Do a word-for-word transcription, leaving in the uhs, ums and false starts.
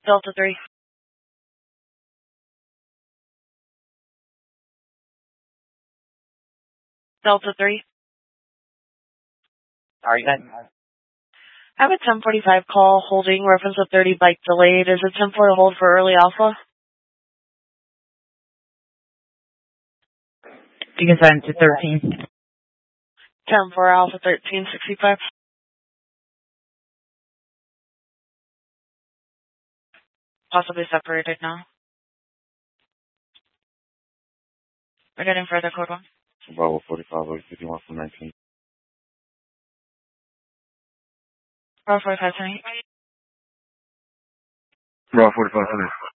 Delta three. Delta three. Sorry, good. I have a ten forty-five call holding reference of thirty bike delayed. Is it ten four to hold for early alpha? You can send it to thirteen. ten four alpha thirteen sixty-five. Possibly separated now. We're getting further code one. Bravo forty-five, fifty-one from nineteen. Bravo forty-five twenty. Bravo forty-five hundred.